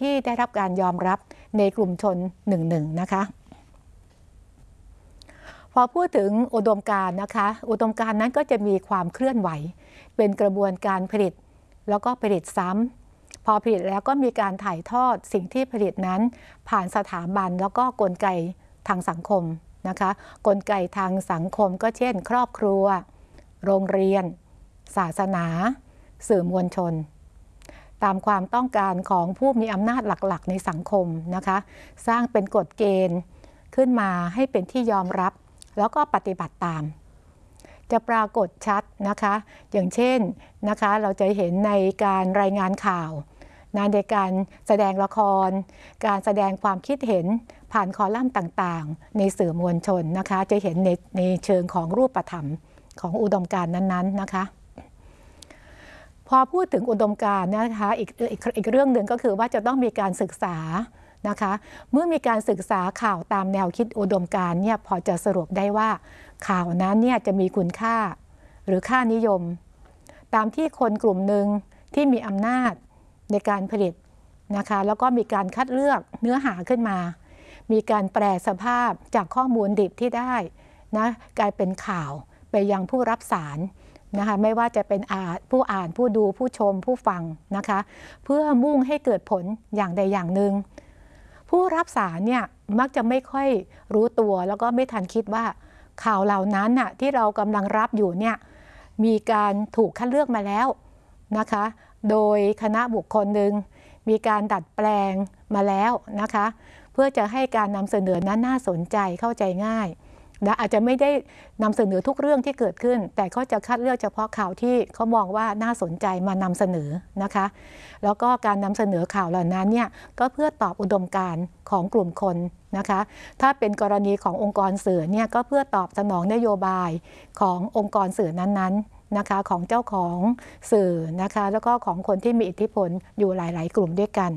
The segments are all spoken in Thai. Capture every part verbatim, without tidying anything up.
ที่ได้รับการยอมรับในกลุ่มชนหนึ่งหนึ่งนะคะพอพูดถึงอุดมการณ์นะคะอุดมการณ์นั้นก็จะมีความเคลื่อนไหวเป็นกระบวนการผลิตแล้วก็ผลิตซ้ำพอผลิตแล้วก็มีการถ่ายทอดสิ่งที่ผลิตนั้นผ่านสถาบันแล้วก็กลไกทางสังคมนะคะกลไกทางสังคมก็เช่นครอบครัวโรงเรียนศาสนาสื่อมวลชนตามความต้องการของผู้มีอำนาจหลักๆในสังคมนะคะสร้างเป็นกฎเกณฑ์ขึ้นมาให้เป็นที่ยอมรับแล้วก็ปฏิบัติตามจะปรากฏชัดนะคะอย่างเช่นนะคะเราจะเห็นในการรายงานข่าวในการแสดงละครการแสดงความคิดเห็นผ่านคอลัมน์ต่างๆในสื่อมวลชนนะคะจะเห็นในในเชิงของรูปธรรมของอุดมการณ์นั้นๆนะคะพอพูดถึงอุดมการณ์นะคะอีกอีกอีกเรื่องหนึ่งก็คือว่าจะต้องมีการศึกษานะคะเมื่อมีการศึกษาข่าวตามแนวคิดอุดมการณ์เนี่ยพอจะสรุปได้ว่าข่าวนั้นเนี่ยจะมีคุณค่าหรือค่านิยมตามที่คนกลุ่มหนึ่งที่มีอำนาจในการผลิตนะคะแล้วก็มีการคัดเลือกเนื้อหาขึ้นมามีการแปลสภาพจากข้อมูลดิบที่ได้นะกลายเป็นข่าวไปยังผู้รับสารนะคะไม่ว่าจะเป็นผู้อ่านผู้ดูผู้ชมผู้ฟังนะคะเพื่อมุ่งให้เกิดผลอย่างใดอย่างหนึ่งผู้รับสารเนี่ยมักจะไม่ค่อยรู้ตัวแล้วก็ไม่ทันคิดว่าข่าวเหล่านั้นน่ะที่เรากำลังรับอยู่เนี่ยมีการถูกคัดเลือกมาแล้วนะคะโดยคณะบุคคลหนึ่งมีการดัดแปลงมาแล้วนะคะเพื่อจะให้การนำเสนอนั้นน่าสนใจเข้าใจง่ายและอาจจะไม่ได้นำเสนอทุกเรื่องที่เกิดขึ้นแต่เขาจะคัดเลือกเฉพาะข่าวที่เขามองว่าน่าสนใจมานำเสนอนะคะแล้วก็การนำเสนอข่าวเหล่านั้นเนี่ยก็เพื่อตอบอุดมการณ์ของกลุ่มคนนะคะถ้าเป็นกรณีขององค์กรสื่อเนี่ยก็เพื่อตอบสนองนโยบายขององค์กรสื่อนั้นๆนะคะของเจ้าของสื่อนะคะแล้วก็ของคนที่มีอิทธิพลอยู่หลายๆกลุ่มด้วยกัน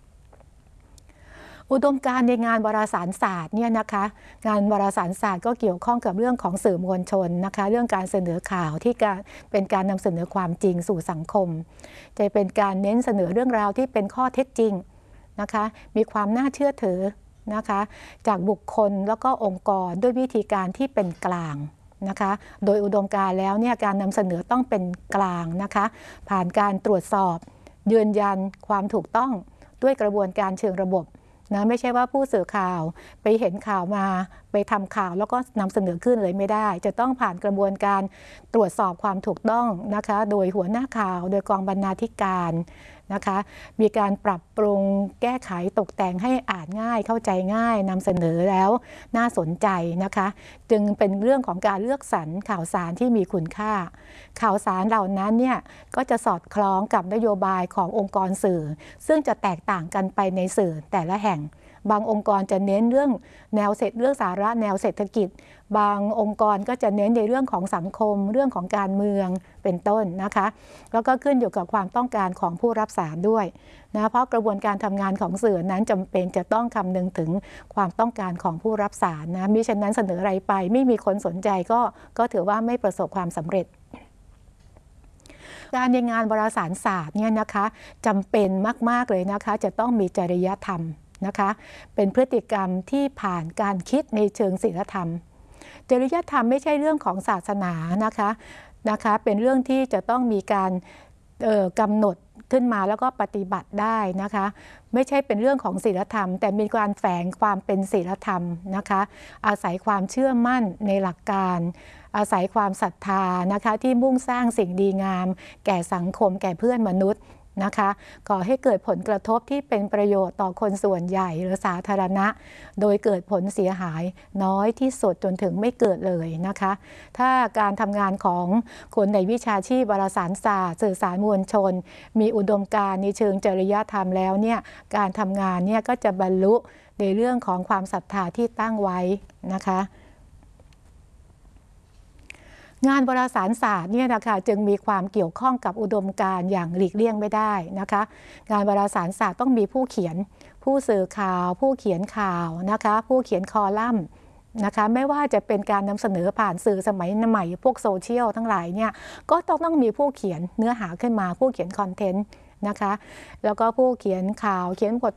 อุดมการณ์ในงานวารสารศาสตร์เนี่ยนะคะงานวารสารศาสตร์ก็เกี่ยวข้องกับเรื่องของสื่อมวลชนนะคะเรื่องการเสนอข่าวที่การเป็นการนำเสนอความจริงสู่สังคมจะเป็นการเน้นเสนอเรื่องราวที่เป็นข้อเท็จจริงนะคะมีความน่าเชื่อถือนะคะจากบุคคลแล้วก็องค์กรด้วยวิธีการที่เป็นกลางนะคะโดยอุดมการณ์แล้วเนี่ยการนำเสนอต้องเป็นกลางนะคะผ่านการตรวจสอบยืนยันความถูกต้องด้วยกระบวนการเชิงระบบนะไม่ใช่ว่าผู้สื่อข่าวไปเห็นข่าวมาไปทำข่าวแล้วก็นำเสนอขึ้นเลยไม่ได้จะต้องผ่านกระบวนการตรวจสอบความถูกต้องนะคะโดยหัวหน้าข่าวโดยกองบรรณาธิการนะคะมีการปรับปรุงแก้ไขตกแต่งให้อ่านง่ายเข้าใจง่ายนำเสนอแล้วน่าสนใจนะคะจึงเป็นเรื่องของการเลือกสรรข่าวสารที่มีคุณค่าข่าวสารเหล่านั้นเนี่ยก็จะสอดคล้องกับนโยบายขององค์กรสื่อซึ่งจะแตกต่างกันไปในสื่อแต่ละแห่งบางองค์กรจะเน้นเรื่องแนวเศรษฐเรื่องสาระแนวเศรษฐกิจบางองค์กรก็จะเน้นในเรื่องของสังคมเรื่องของการเมืองเป็นต้นนะคะแล้วก็ขึ้นอยู่กับความต้องการของผู้รับสารด้วยนะเพราะกระบวนการทำงานของสื่อนั้นจำเป็นจะต้องคำนึงถึงความต้องการของผู้รับสารนะมิฉะนั้นเสนออะไรไปไม่มีคนสนใจก็ก็ถือว่าไม่ประสบความสำเร็จการในงานวารสารศาสตร์เนี่ยนะคะจำเป็นมากๆเลยนะคะจะต้องมีจริยธรรมนะคะเป็นพฤติกรรมที่ผ่านการคิดในเชิงศีลธรรมจริยธรรมไม่ใช่เรื่องของศาสนานะคะนะคะเป็นเรื่องที่จะต้องมีการกำหนดขึ้นมาแล้วก็ปฏิบัติได้นะคะไม่ใช่เป็นเรื่องของศีลธรรมแต่มีการแฝงความเป็นศีลธรรมนะคะอาศัยความเชื่อมั่นในหลักการอาศัยความศรัทธานะคะที่มุ่งสร้างสิ่งดีงามแก่สังคมแก่เพื่อนมนุษย์นะคะก่อให้เกิดผลกระทบที่เป็นประโยชน์ต่อคนส่วนใหญ่หรือสาธารณะโดยเกิดผลเสียหายน้อยที่สุดจนถึงไม่เกิดเลยนะคะถ้าการทำงานของคนในวิชาชีพวารสารศาสตร์สื่อสารมวลชนมีอุดมการณ์ในเชิงจริยธรรมแล้วเนี่ยการทำงานเนี่ยก็จะบรรลุในเรื่องของความศรัทธาที่ตั้งไว้นะคะงานวารสารศาสตร์เนี่ยนะคะจึงมีความเกี่ยวข้องกับอุดมการณ์อย่างหลีกเลี่ยงไม่ได้นะคะงานวารสารศาสตร์ต้องมีผู้เขียนผู้สื่อข่าวผู้เขียนข่าวนะคะผู้เขียนคอลัมน์นะคะไม่ว่าจะเป็นการนำเสนอผ่านสื่อสมัยใหม่พวกโซเชียลทั้งหลายเนี่ยก็ต้องต้องมีผู้เขียนเนื้อหาขึ้นมาผู้เขียนคอนเทนต์นะคะแล้วก็ผู้เขียนข่าวเขียนบท